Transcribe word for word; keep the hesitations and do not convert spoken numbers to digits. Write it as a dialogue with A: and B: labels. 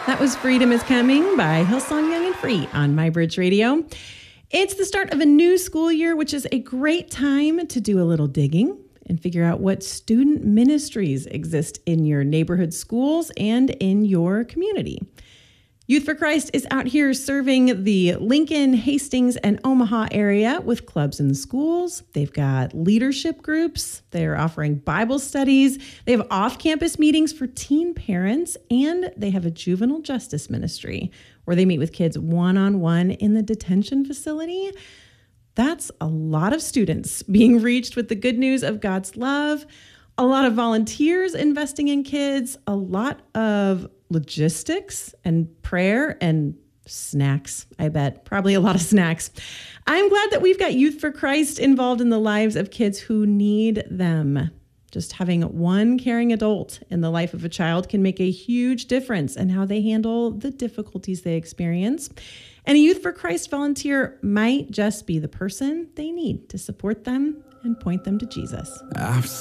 A: That was Freedom is Coming by Hillsong Young and Free on MyBridge Radio. It's the start of a new school year, which is a great time to do a little digging and figure out what student ministries exist in your neighborhood schools and in your community. Youth for Christ is out here serving the Lincoln, Hastings, and Omaha area with clubs in the schools. They've got leadership groups. They're offering Bible studies. They have off-campus meetings for teen parents, and they have a juvenile justice ministry where they meet with kids one-on-one in the detention facility. That's a lot of students being reached with the good news of God's love, a lot of volunteers investing in kids, a lot of logistics and prayer and snacks, I bet. Probably a lot of snacks. I'm glad that we've got Youth for Christ involved in the lives of kids who need them. Just having one caring adult in the life of a child can make a huge difference in how they handle the difficulties they experience. And a Youth for Christ volunteer might just be the person they need to support them and point them to Jesus.
B: I've